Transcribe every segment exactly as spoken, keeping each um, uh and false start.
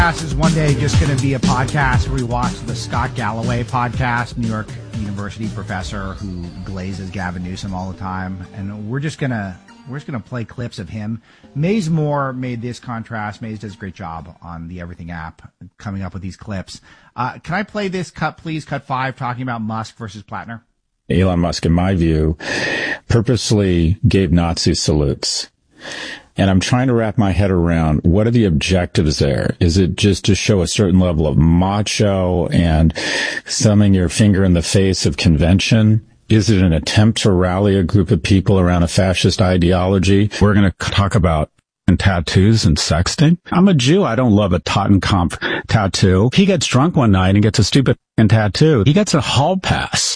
This is one day just going to be a podcast where we watch the Scott Galloway podcast, New York University professor who glazes Gavin Newsom all the time, and we're just gonna we're just gonna play clips of him. Maze Moore made this contrast. Maze does a great job on the Everything app coming up with these clips. Uh, can I play this cut, please? Cut five, talking about Musk versus Plattner. Elon Musk, in my view, purposely gave Nazi salutes. And I'm trying to wrap my head around what are the objectives there? Is it just to show a certain level of macho and thumbing your finger in the face of convention? Is it an attempt to rally a group of people around a fascist ideology? We're going to talk about tattoos and sexting. I'm a Jew. I don't love a Totenkopf tattoo. He gets drunk one night and gets a stupid tattoo. He gets a hall pass.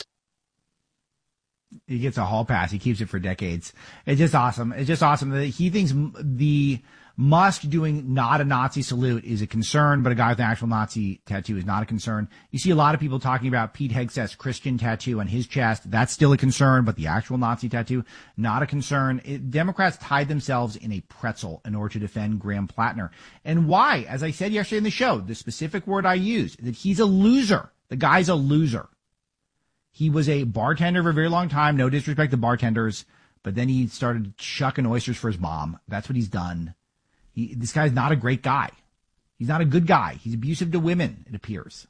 He gets a hall pass. He keeps it for decades. It's just awesome. It's just awesome that he thinks the Musk doing not a Nazi salute is a concern, but a guy with an actual Nazi tattoo is not a concern. You see a lot of people talking about Pete Hegseth's Christian tattoo on his chest. That's still a concern, but the actual Nazi tattoo, not a concern. It, Democrats tied themselves in a pretzel in order to defend Graham Plattner. And why? As I said yesterday in the show, the specific word I used, that he's a loser. The guy's a loser. He was a bartender for a very long time. No disrespect to bartenders, but then he started shucking oysters for his mom. That's what he's done. He, this guy's not a great guy. He's not a good guy. He's abusive to women, it appears.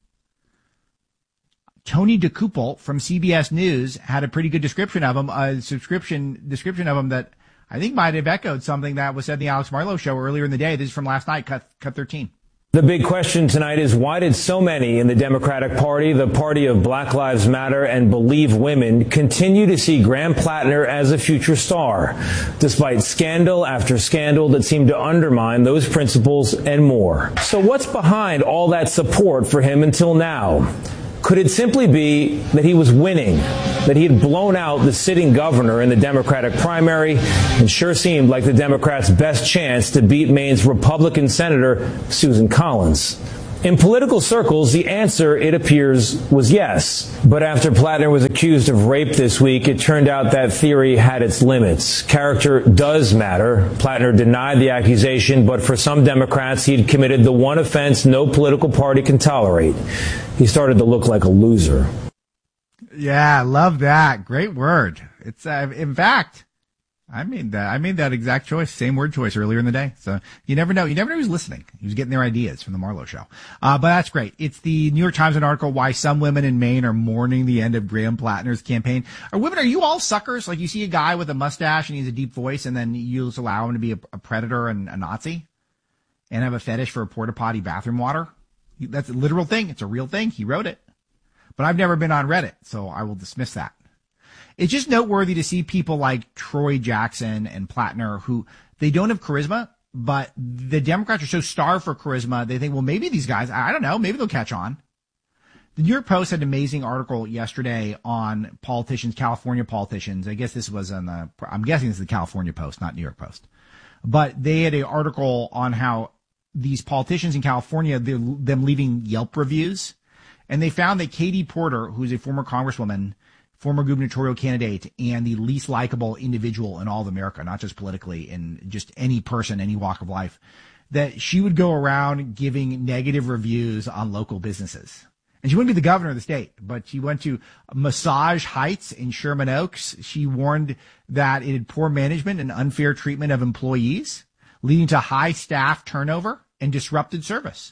Tony DeCouple from C B S News had a pretty good description of him, a subscription description of him that I think might have echoed something that was said in the Alex Marlowe show earlier in the day. This is from last night, cut, cut thirteen. The big question tonight is, why did so many in the Democratic Party, the party of Black Lives Matter and Believe Women, continue to see Graham Plattner as a future star, despite scandal after scandal that seemed to undermine those principles and more? So what's behind all that support for him until now? Could it simply be that he was winning, that he had blown out the sitting governor in the Democratic primary and sure seemed like the Democrats' best chance to beat Maine's Republican Senator Susan Collins? In political circles, the answer, it appears, was yes. But after Plattner was accused of rape this week, it turned out that theory had its limits. Character does matter. Plattner denied the accusation, but for some Democrats, he'd committed the one offense no political party can tolerate. He started to look like a loser. Yeah, I love that. Great word. It's uh, in fact, I made that. I made that exact choice, same word choice earlier in the day. So you never know. You never know who's listening. He was getting their ideas from the Marlowe show. Uh, but that's great. It's the New York Times, an article, why some women in Maine are mourning the end of Graham Plattner's campaign. Are women, are you all suckers? Like you see a guy with a mustache and he has a deep voice and then you just allow him to be a, a predator and a Nazi and have a fetish for porta potty bathroom water? That's a literal thing. It's a real thing. He wrote it. But I've never been on Reddit, so I will dismiss that. It's just noteworthy to see people like Troy Jackson and Plattner who they don't have charisma, but the Democrats are so starved for charisma. They think, well, maybe these guys, I don't know, maybe they'll catch on. The New York Post had an amazing article yesterday on politicians, California politicians. I guess this was on the, I'm guessing this is the California Post, not New York Post. But they had an article on how these politicians in California, them leaving Yelp reviews. And they found that Katie Porter, who's a former congresswoman, former gubernatorial candidate, and the least likable individual in all of America, not just politically, in just any person, any walk of life, that she would go around giving negative reviews on local businesses. And she wouldn't be the governor of the state, but she went to Massage Heights in Sherman Oaks. She warned that it had poor management and unfair treatment of employees, leading to high staff turnover and disrupted service.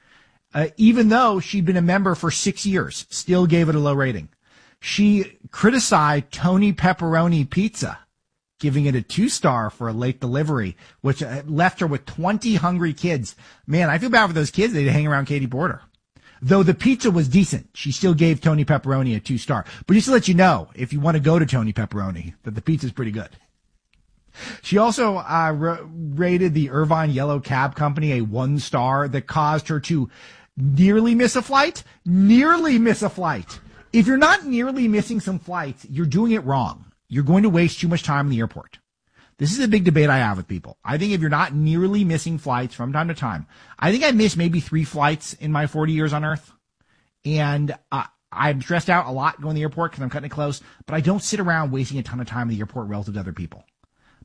Uh, even though she'd been a member for six years, still gave it a low rating. She criticized Tony Pepperoni Pizza, giving it a two-star for a late delivery, which left her with twenty hungry kids. Man, I feel bad for those kids. They'd hang around Katie Porter. Though the pizza was decent, she still gave Tony Pepperoni a two-star. But just to let you know, if you want to go to Tony Pepperoni, that the pizza's pretty good. She also uh, r- rated the Irvine Yellow Cab Company a one-star that caused her to nearly miss a flight. Nearly miss a flight. If you're not nearly missing some flights, you're doing it wrong. You're going to waste too much time in the airport. This is a big debate I have with people. I think if you're not nearly missing flights from time to time, I think I missed maybe three flights in my forty years on Earth. And uh, I'm stressed out a lot going to the airport because I'm cutting it close, but I don't sit around wasting a ton of time in the airport relative to other people.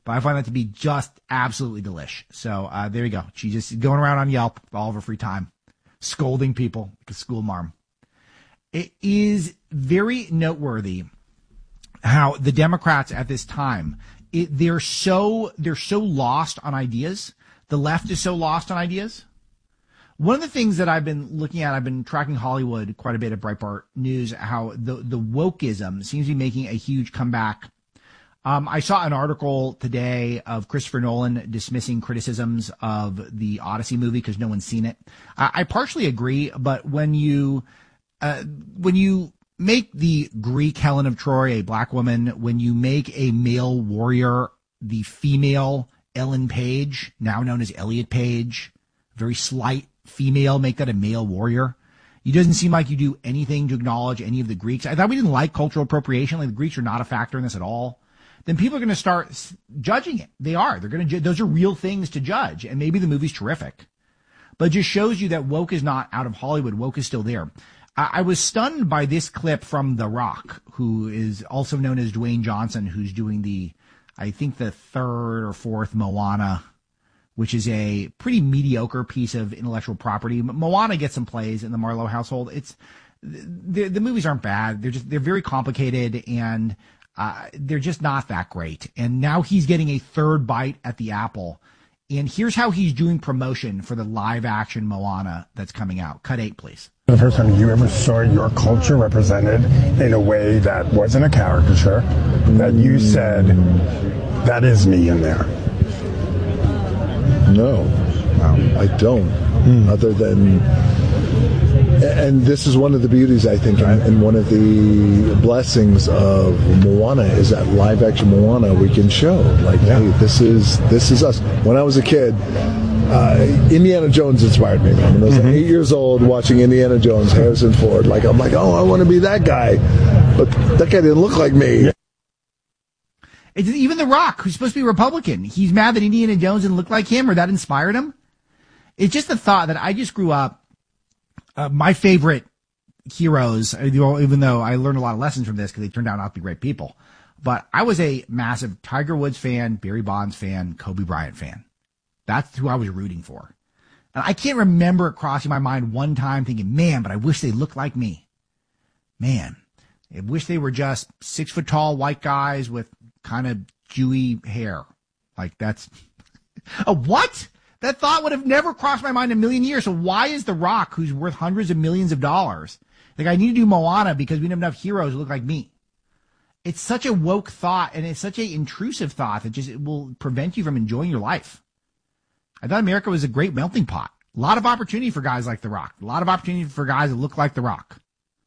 but I find that to be just absolutely delish. So uh, there you go. She's just going around on Yelp all of her free time, scolding people like a school marm. It is very noteworthy how the Democrats at this time, it, they're so they're so lost on ideas. The left is so lost on ideas. One of the things that I've been looking at, I've been tracking Hollywood quite a bit at Breitbart News, how the, the wokeism seems to be making a huge comeback. Um, I saw an article today of Christopher Nolan dismissing criticisms of the Odyssey movie because no one's seen it. I, I partially agree, but when you uh, when you make the Greek Helen of Troy a black woman, when you make a male warrior the female Ellen Page, now known as Elliot Page, very slight female, make that a male warrior. It doesn't seem like you do anything to acknowledge any of the Greeks. I thought we didn't like cultural appropriation. Like the Greeks are not a factor in this at all. Then people are going to start judging it. They are. They're going to. Ju- those are real things to judge. And maybe the movie's terrific, but it just shows you that woke is not out of Hollywood. Woke is still there. I, I was stunned by this clip from The Rock, who is also known as Dwayne Johnson, who's doing the, I think the third or fourth Moana, which is a pretty mediocre piece of intellectual property. Moana gets some plays in the Marlowe household. It's the, the movies aren't bad. They're just they're very complicated and uh, they're just not that great. And now he's getting a third bite at the apple. And here's how he's doing promotion for the live action Moana that's coming out. Cut eight, please. The first time you ever saw your culture represented in a way that wasn't a caricature, that you said, that is me in there. No, I don't. Mm. Other than, and this is one of the beauties, I think, and, and one of the blessings of Moana is that live action Moana we can show. Like, yeah. Hey, this is this is us. When I was a kid, uh, Indiana Jones inspired me. Man. When I was mm-hmm. like eight years old, watching Indiana Jones, Harrison Ford, like I'm like, oh, I want to be that guy, but that guy didn't look like me. Yeah. It's even The Rock, who's supposed to be Republican. He's mad that Indiana Jones didn't look like him or that inspired him. It's just the thought that I just grew up, uh, my favorite heroes, even though I learned a lot of lessons from this because they turned out not to be great people. But I was a massive Tiger Woods fan, Barry Bonds fan, Kobe Bryant fan. That's who I was rooting for. And I can't remember it crossing my mind one time thinking, man, but I wish they looked like me. Man, I wish they were just six foot tall white guys with kind of Jewy hair. Like that's a what? That thought would have never crossed my mind in a million years. So why is The Rock, who's worth hundreds of millions of dollars, like I need to do Moana because we don't have enough heroes who look like me? It's such a woke thought and it's such an intrusive thought that just it will prevent you from enjoying your life. I thought America was a great melting pot. A lot of opportunity for guys like The Rock. A lot of opportunity for guys that look like The Rock.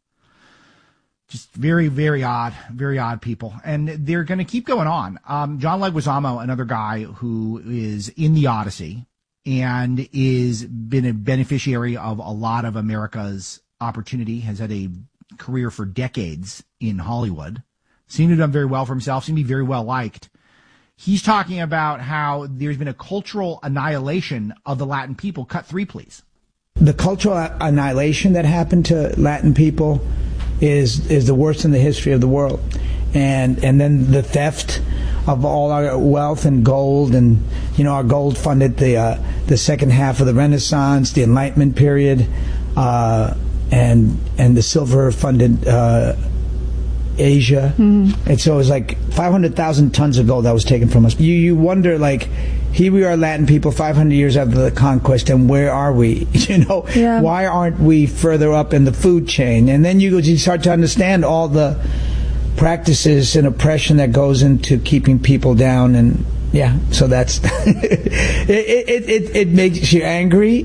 Just very, very odd, very odd people. And they're going to keep going on. Um, John Leguizamo, another guy who is in the Odyssey and is been a beneficiary of a lot of America's opportunity, has had a career for decades in Hollywood, seemed to have done very well for himself, seemed to be very well liked. He's talking about how there's been a cultural annihilation of the Latin people. Cut three, please. The cultural annihilation that happened to Latin people is is the worst in the history of the world. And and then the theft of all our wealth and gold, and you know our gold funded the uh, the second half of the Renaissance, the Enlightenment period, uh, and and the silver funded uh, Asia. Mm-hmm. And so it was like five hundred thousand tons of gold that was taken from us. You you wonder, like, here we are, Latin people, five hundred years after the conquest, and where are we? You know, yeah. Why aren't we further up in the food chain? And then you, you start to understand all the practices and oppression that goes into keeping people down. And yeah, so that's it, it, it, it makes you angry.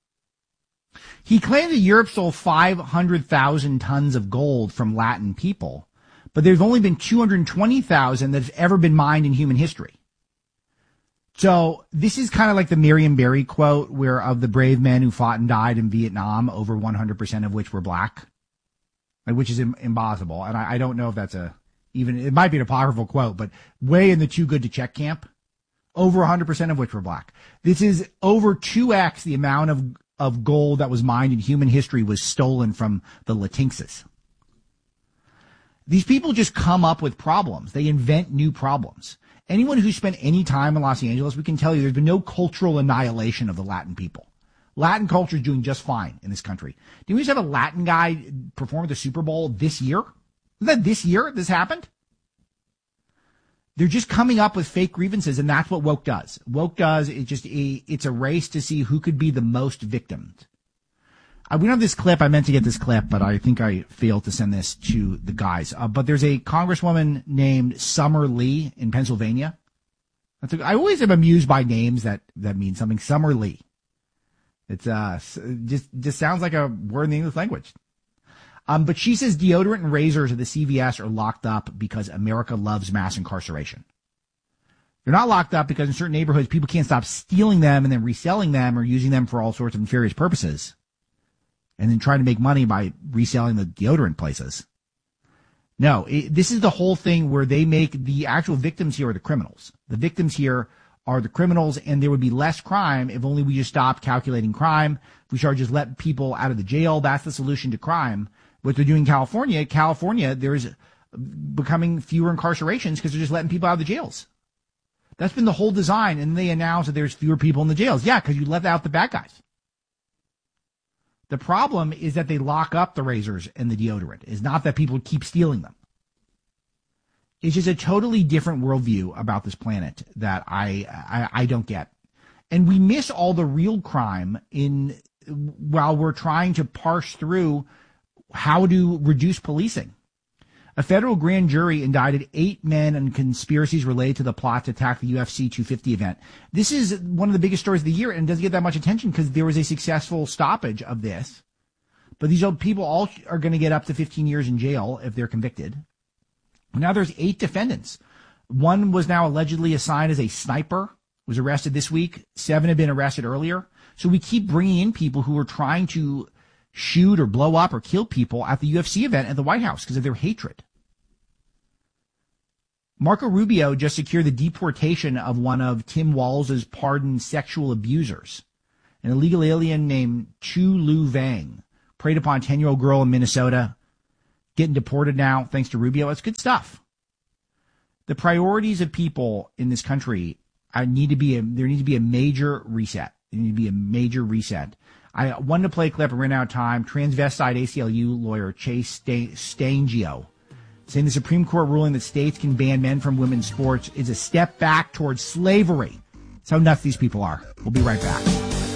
He claimed that Europe stole five hundred thousand tons of gold from Latin people, but there's only been two hundred twenty thousand that have ever been mined in human history. So this is kind of like the Miriam Barry quote, where of the brave men who fought and died in Vietnam, over one hundred percent of which were black, which is im- impossible. And I, I don't know if that's a, even, it might be an apocryphal quote, but way in the too good to check camp, over one hundred percent of which were black. This is over two X the amount of, of gold that was mined in human history was stolen from the Latinxes. These people just come up with problems. They invent new problems. Anyone who spent any time in Los Angeles, we can tell you there's been no cultural annihilation of the Latin people. Latin culture is doing just fine in this country. Did we just have a Latin guy perform at the Super Bowl this year? Isn't that this year this happened? They're just coming up with fake grievances, and that's what woke does. Woke does, it just, it's a race to see who could be the most victimed. Uh, we don't have this clip. I meant to get this clip, but I think I failed to send this to the guys. Uh, but there's a congresswoman named Summer Lee in Pennsylvania. That's a, I always am amused by names that, that mean something. Summer Lee. It's uh just just sounds like a word in the English language. Um, but she says deodorant and razors at the C V S are locked up because America loves mass incarceration. They're not locked up because in certain neighborhoods people can't stop stealing them and then reselling them or using them for all sorts of nefarious purposes, and then trying to make money by reselling the deodorant places. No, it, this is the whole thing where they make the actual victims here are the criminals. The victims here are the criminals, and there would be less crime if only we just stopped calculating crime. If we start just let people out of the jail, that's the solution to crime. What they're doing in California, California, there's becoming fewer incarcerations because they're just letting people out of the jails. That's been the whole design, and they announce that there's fewer people in the jails. Yeah, because you let out the bad guys. The problem is that they lock up the razors and the deodorant. It's not that people keep stealing them. It's just a totally different worldview about this planet that I, I I don't get. And we miss all the real crime in while we're trying to parse through how to reduce policing. A federal grand jury indicted eight men on conspiracies related to the plot to attack the U F C two fifty event. This is one of the biggest stories of the year, and doesn't get that much attention because there was a successful stoppage of this. But these old people all are going to get up to fifteen years in jail if they're convicted. Now there's eight defendants. One was now allegedly assigned as a sniper, was arrested this week. Seven had been arrested earlier. So we keep bringing in people who are trying to shoot or blow up or kill people at the U F C event at the White House because of their hatred. Marco Rubio just secured the deportation of one of Tim Walz's pardoned sexual abusers. An illegal alien named Chu Lu Vang preyed upon a ten-year-old girl in Minnesota, getting deported now thanks to Rubio. It's good stuff. The priorities of people in this country I need to be a, there needs to be a major reset. There needs to be a major reset. I wanted to play a clip and ran out of time. Transvestite A C L U lawyer Chase Stangio saying the Supreme Court ruling that states can ban men from women's sports is a step back towards slavery. That's how nuts these people are. We'll be right back.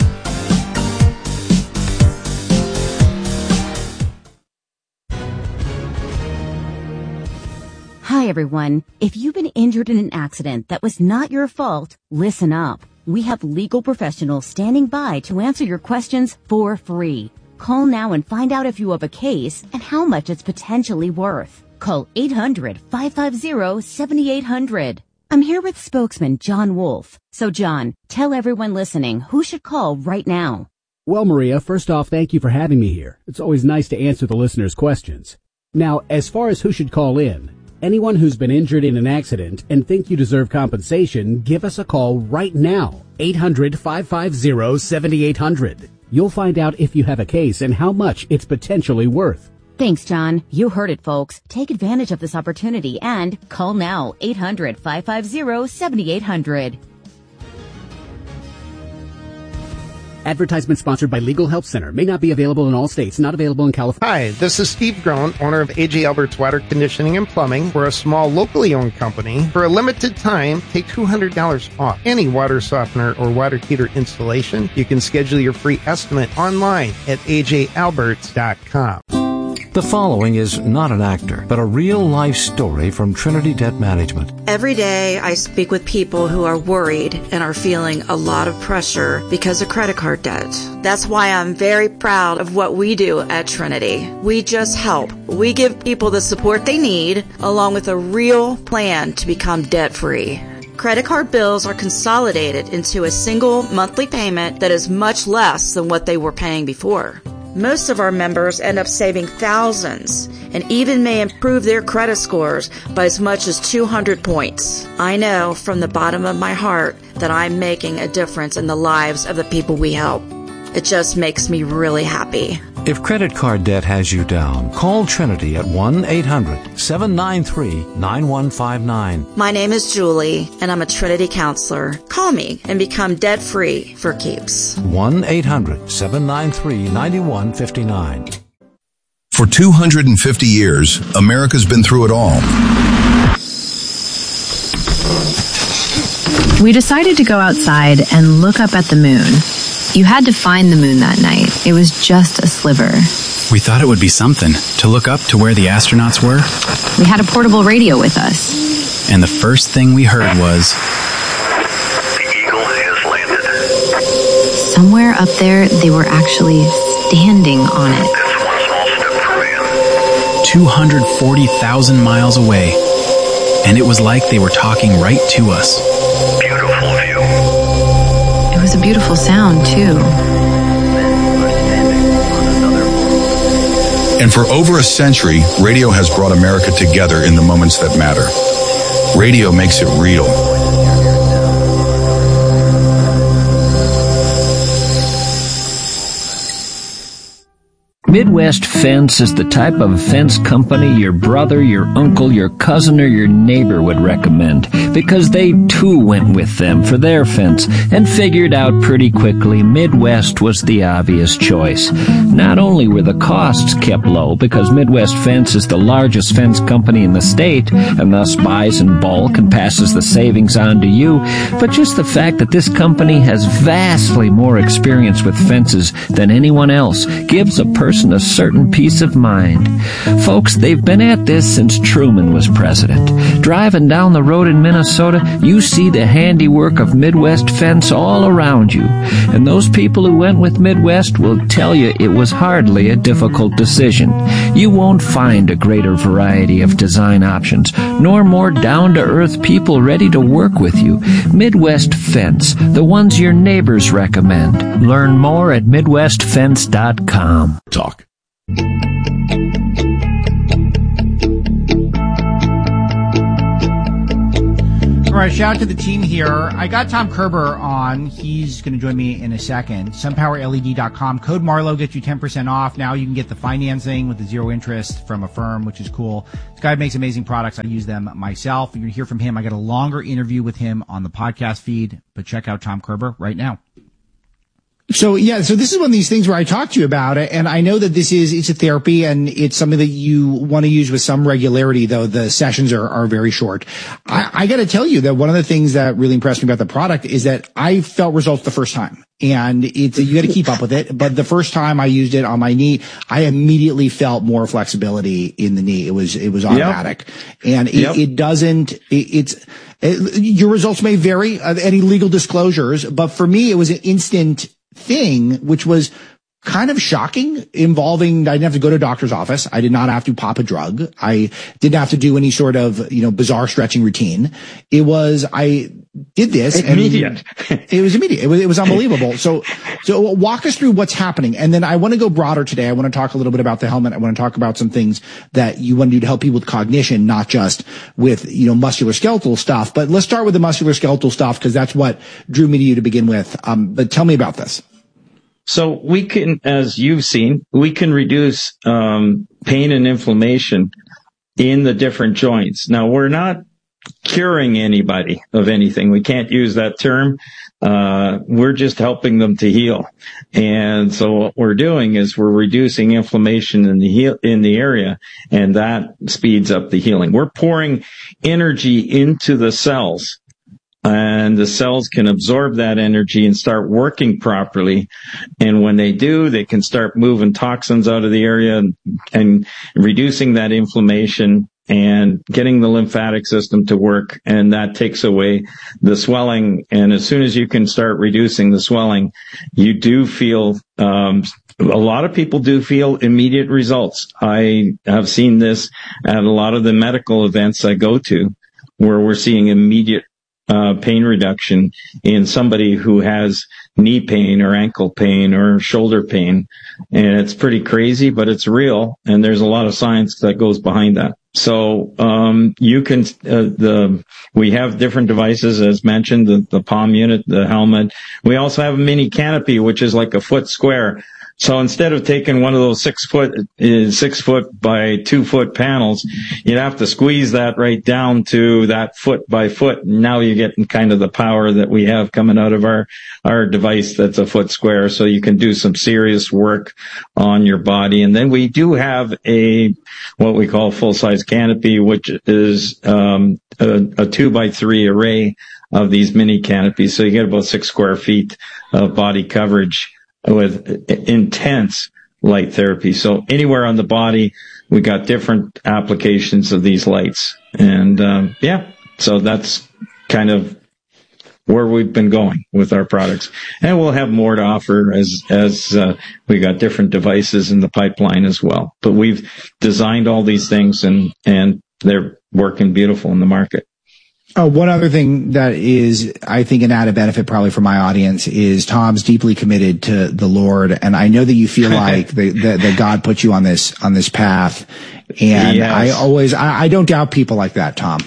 Hi, everyone. If you've been injured in an accident that was not your fault, listen up. We have legal professionals standing by to answer your questions for free. Call now and find out if you have a case and how much it's potentially worth. Call eight hundred, five five zero, seven eight zero zero. I'm here with spokesman John Wolf. So, John, tell everyone listening who should call right now. Well, Maria, first off, thank you for having me here. It's always nice to answer the listeners' questions. Now, as far as who should call in, anyone who's been injured in an accident and think you deserve compensation, give us a call right now. eight hundred, five five zero, seven eight zero zero. You'll find out if you have a case and how much it's potentially worth. Thanks, John. You heard it, folks. Take advantage of this opportunity and call now. eight hundred, five five zero, seven eight zero zero. Advertisement sponsored by Legal Help Center. May not be available in all states. Not available in California. Hi, this is Steve Groen, owner of A J Albert's Water Conditioning and Plumbing. We're a small, locally owned company. For a limited time, take two hundred dollars off any water softener or water heater installation. You can schedule your free estimate online at A J alberts dot com. The following is not an actor, but a real-life story from Trinity Debt Management. Every day I speak with people who are worried and are feeling a lot of pressure because of credit card debt. That's why I'm very proud of what we do at Trinity. We just help. We give people the support they need, along with a real plan to become debt-free. Credit card bills are consolidated into a single monthly payment that is much less than what they were paying before. Most of our members end up saving thousands and even may improve their credit scores by as much as two hundred points. I know from the bottom of my heart that I'm making a difference in the lives of the people we help. It just makes me really happy. If credit card debt has you down, call Trinity at one eight hundred seven nine three nine one five nine. My name is Julie, and I'm a Trinity counselor. Call me and become debt-free for keeps. one eight hundred seven nine three nine one five nine. For two hundred fifty years, America's been through it all. We decided to go outside and look up at the moon. You had to find the moon that night. It was just a sliver. We thought it would be something to look up to where the astronauts were. We had a portable radio with us. And the first thing we heard was... The Eagle has landed. Somewhere up there, they were actually standing on it. That's one small step for man. two hundred forty thousand miles away. And it was like they were talking right to us. Beautiful view. It was a beautiful sound, too. And for over a century, radio has brought America together in the moments that matter. Radio makes it real. Midwest Fence is the type of fence company your brother, your uncle, your cousin, or your neighbor would recommend, because they too went with them for their fence and figured out pretty quickly Midwest was the obvious choice. Not only were the costs kept low, because Midwest Fence is the largest fence company in the state and thus buys in bulk and passes the savings on to you, but just the fact that this company has vastly more experience with fences than anyone else gives a person a certain peace of mind. Folks, they've been at this since Truman was president. Driving down the road in Minnesota, you see the handiwork of Midwest Fence all around you. And those people who went with Midwest will tell you it was hardly a difficult decision. You won't find a greater variety of design options, nor more down-to-earth people ready to work with you. Midwest Fence, the ones your neighbors recommend. Learn more at midwest fence dot com. Talk. All right, shout out to the team here. I got Tom Kerber on. He's going to join me in a second. sunpower L E D dot com. Code Marlowe gets you ten percent off. Now you can get the financing with the zero interest from a firm, which is cool. This guy makes amazing products. I use them myself. You're going to hear from him. I got a longer interview with him on the podcast feed, but check out Tom Kerber right now. So, yeah, so this is one of these things where I talked to you about it, and I know that this is, it's a therapy, and it's something that you want to use with some regularity, though the sessions are, are very short. I, I gotta tell you that one of the things that really impressed me about the product is that I felt results the first time. And it's, you gotta keep up with it, but the first time I used it on my knee, I immediately felt more flexibility in the knee. It was, it was automatic. Yep. And it, yep. it doesn't, it, it's, it, your results may vary, uh, any legal disclosures, but for me, it was an instant thing, which was kind of shocking, involving, I didn't have to go to a doctor's office. I did not have to pop a drug. I didn't have to do any sort of, you know, bizarre stretching routine. It was, I did this. Immediate. And it was immediate. It was, it was unbelievable. So, so walk us through what's happening. And then I want to go broader today. I want to talk a little bit about the helmet. I want to talk about some things that you want to do to help people with cognition, not just with, you know, musculoskeletal stuff. But let's start with the musculoskeletal stuff, because that's what drew me to you to begin with. Um, but tell me about this. So we can, as you've seen, we can reduce um, pain and inflammation in the different joints. Now, we're not curing anybody of anything. We can't use that term. Uh, we're just helping them to heal. And so what we're doing is we're reducing inflammation in the heal, in the area, and that speeds up the healing. We're pouring energy into the cells, and the cells can absorb that energy and start working properly. And when they do, they can start moving toxins out of the area and, and reducing that inflammation and getting the lymphatic system to work. And that takes away the swelling. And as soon as you can start reducing the swelling, you do feel, um, a lot of people do feel immediate results. I have seen this at a lot of the medical events I go to, where we're seeing immediate Uh, pain reduction in somebody who has knee pain or ankle pain or shoulder pain. And it's pretty crazy, but it's real. And there's a lot of science that goes behind that. So, um, you can, uh, the, we have different devices, as mentioned, the, the palm unit, the helmet. We also have a mini canopy, which is like a foot square. So instead of taking one of those six foot, uh, six foot by two foot panels, you'd have to squeeze that right down to that foot by foot. And now you're getting kind of the power that we have coming out of our, our device that's a foot square. So you can do some serious work on your body. And then we do have a, what we call full size canopy, which is, um, a, a two by three array of these mini canopies. So you get about six square feet of body coverage with intense light therapy. So anywhere on the body, we got different applications of these lights. And, um, yeah, so that's kind of where we've been going with our products. And we'll have more to offer as, as, uh, we got different devices in the pipeline as well. But we've designed all these things and, and they're working beautiful in the market. Oh, one other thing that is, I think, an added benefit probably for my audience is Tom's deeply committed to the Lord, and I know that you feel like the, the, that God put you on this on this path. And yes. I always, I, I don't doubt people like that, Tom.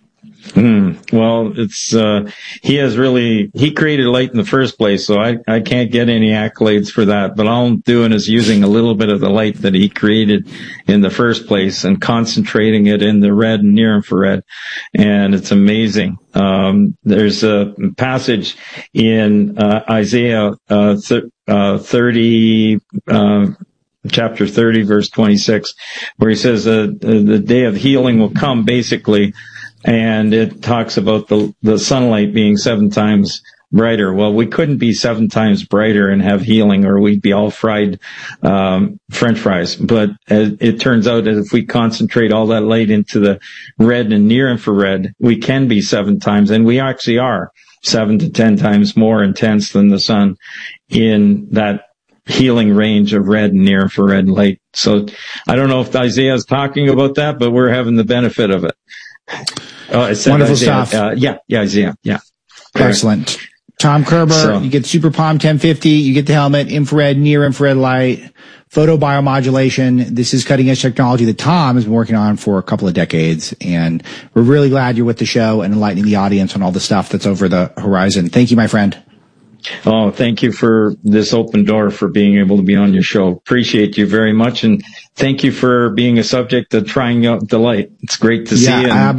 Mm, well, it's, uh, he has really, he created light in the first place, so I, I can't get any accolades for that, but all I'm doing is using a little bit of the light that he created in the first place and concentrating it in the red and near infrared. And it's amazing. Um, there's a passage in, uh, Isaiah, uh, th- uh, thirty, uh, chapter thirty, verse twenty-six, where he says, uh, the day of healing will come, basically. And it talks about the, the sunlight being seven times brighter. Well, we couldn't be seven times brighter and have healing, or we'd be all fried, um, French fries. But it, it turns out that if we concentrate all that light into the red and near infrared, we can be seven times, and we actually are seven to ten times more intense than the sun in that healing range of red and near infrared light. So I don't know if Isaiah is talking about that, but we're having the benefit of it. Oh, it said Wonderful Isaiah. stuff. Uh, yeah, yeah, Isaiah. Yeah. Excellent. Tom Kerber, so, you get Super Palm ten fifty, you get the helmet, infrared, near infrared light, photo biomodulation. This is cutting edge technology that Tom has been working on for a couple of decades. And we're really glad you're with the show and enlightening the audience on all the stuff that's over the horizon. Thank you, my friend. Oh, thank you for this open door for being able to be on your show. Appreciate you very much. And thank you for being a subject of trying out the light. It's great to yeah, see you. And